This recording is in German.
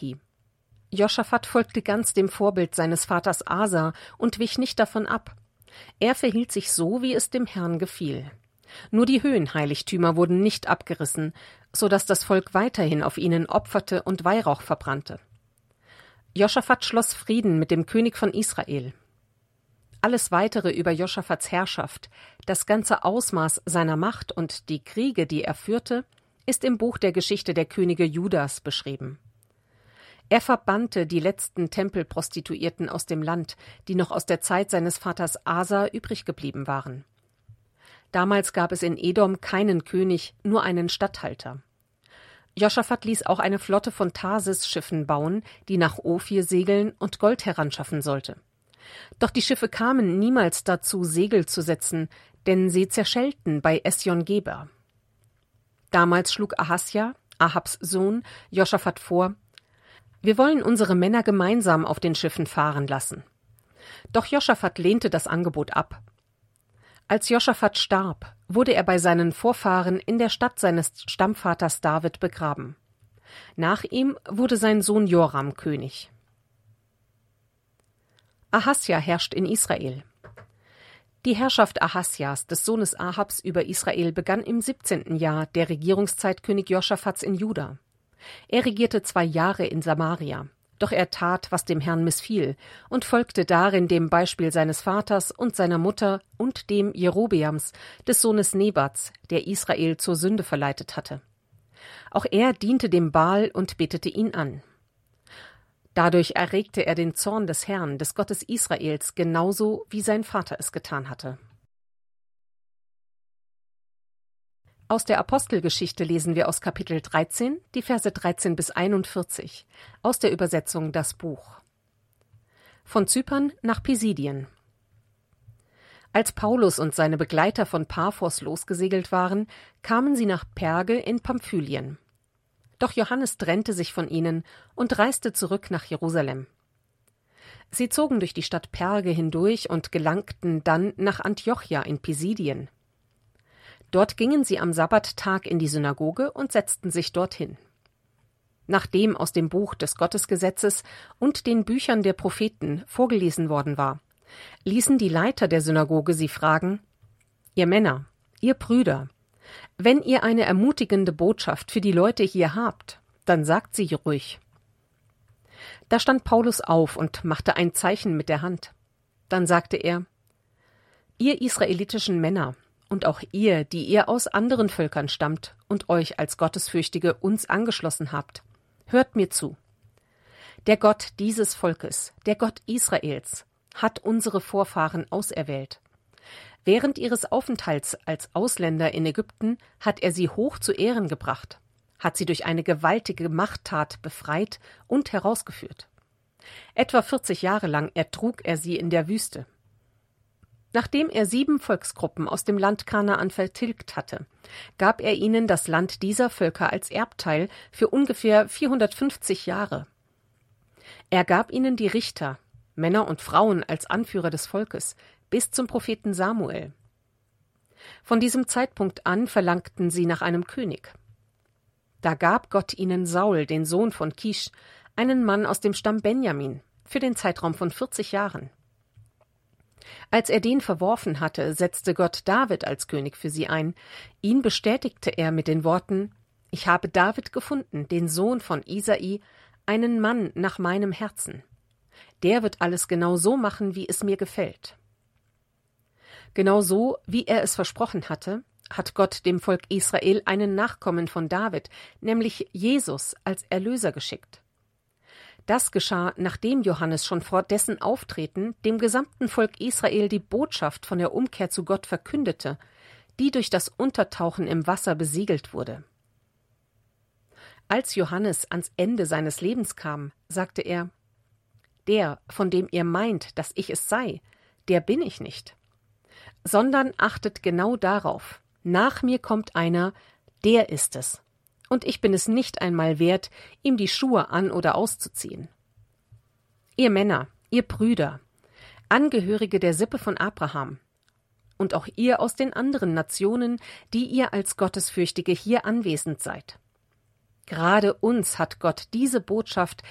Monarchie. Josaphat folgte ganz dem Vorbild seines Vaters Asa und wich nicht davon ab. Er verhielt sich so, wie es dem Herrn gefiel. Nur die Höhenheiligtümer wurden nicht abgerissen, so dass das Volk weiterhin auf ihnen opferte und Weihrauch verbrannte. Josaphat schloss Frieden mit dem König von Israel. Alles Weitere über Josaphats Herrschaft, das ganze Ausmaß seiner Macht und die Kriege, die er führte, ist im Buch der Geschichte der Könige Judas beschrieben. Er verbannte die letzten Tempelprostituierten aus dem Land, die noch aus der Zeit seines Vaters Asa übrig geblieben waren. Damals gab es in Edom keinen König, nur einen Statthalter. Josaphat ließ auch eine Flotte von Tarsis-Schiffen bauen, die nach Ophir segeln und Gold heranschaffen sollte. Doch die Schiffe kamen niemals dazu, Segel zu setzen, denn sie zerschellten bei Esjon-Geber. Damals schlug Ahasja, Ahabs Sohn, Josaphat vor: Wir wollen unsere Männer gemeinsam auf den Schiffen fahren lassen. Doch Josaphat lehnte das Angebot ab. Als Josaphat starb, wurde er bei seinen Vorfahren in der Stadt seines Stammvaters David begraben. Nach ihm wurde sein Sohn Joram König. Ahasja herrscht in Israel. Die Herrschaft Ahasjas, des Sohnes Ahabs, über Israel begann im 17. Jahr der Regierungszeit König Josaphats in Juda. Er regierte 2 Jahre in Samaria, doch er tat, was dem Herrn missfiel, und folgte darin dem Beispiel seines Vaters und seiner Mutter und dem Jerobeams, des Sohnes Nebats, der Israel zur Sünde verleitet hatte. Auch er diente dem Baal und betete ihn an. Dadurch erregte er den Zorn des Herrn, des Gottes Israels, genauso wie sein Vater es getan hatte. Aus der Apostelgeschichte lesen wir aus Kapitel 13, die Verse 13 bis 41, aus der Übersetzung Das Buch. Von Zypern nach Pisidien. Als Paulus und seine Begleiter von Paphos losgesegelt waren, kamen sie nach Perge in Pamphylien. Doch Johannes trennte sich von ihnen und reiste zurück nach Jerusalem. Sie zogen durch die Stadt Perge hindurch und gelangten dann nach Antiochia in Pisidien. Dort gingen sie am Sabbattag in die Synagoge und setzten sich dorthin. Nachdem aus dem Buch des Gottesgesetzes und den Büchern der Propheten vorgelesen worden war, ließen die Leiter der Synagoge sie fragen: Ihr Männer, ihr Brüder, wenn ihr eine ermutigende Botschaft für die Leute hier habt, dann sagt sie ruhig. Da stand Paulus auf und machte ein Zeichen mit der Hand. Dann sagte er: Ihr israelitischen Männer und auch ihr, die ihr aus anderen Völkern stammt und euch als Gottesfürchtige uns angeschlossen habt, hört mir zu. Der Gott dieses Volkes, der Gott Israels, hat unsere Vorfahren auserwählt. Während ihres Aufenthalts als Ausländer in Ägypten hat er sie hoch zu Ehren gebracht, hat sie durch eine gewaltige Machttat befreit und herausgeführt. Etwa 40 Jahre lang ertrug er sie in der Wüste. Nachdem er 7 Volksgruppen aus dem Land Kanaan vertilgt hatte, gab er ihnen das Land dieser Völker als Erbteil für ungefähr 450 Jahre. Er gab ihnen die Richter, Männer und Frauen als Anführer des Volkes, bis zum Propheten Samuel. Von diesem Zeitpunkt an verlangten sie nach einem König. Da gab Gott ihnen Saul, den Sohn von Kisch, einen Mann aus dem Stamm Benjamin, für den Zeitraum von 40 Jahren. Als er den verworfen hatte, setzte Gott David als König für sie ein. Ihn bestätigte er mit den Worten: Ich habe David gefunden, den Sohn von Isai, einen Mann nach meinem Herzen. Der wird alles genau so machen, wie es mir gefällt. Genau so, wie er es versprochen hatte, hat Gott dem Volk Israel einen Nachkommen von David, nämlich Jesus, als Erlöser geschickt. Das geschah, nachdem Johannes schon vor dessen Auftreten dem gesamten Volk Israel die Botschaft von der Umkehr zu Gott verkündete, die durch das Untertauchen im Wasser besiegelt wurde. Als Johannes ans Ende seines Lebens kam, sagte er: Der, von dem ihr meint, dass ich es sei, der bin ich nicht. Sondern achtet genau darauf: Nach mir kommt einer, der ist es. Und ich bin es nicht einmal wert, ihm die Schuhe an- oder auszuziehen. Ihr Männer, ihr Brüder, Angehörige der Sippe von Abraham, und auch ihr aus den anderen Nationen, die ihr als Gottesfürchtige hier anwesend seid. Gerade uns hat Gott diese Botschaft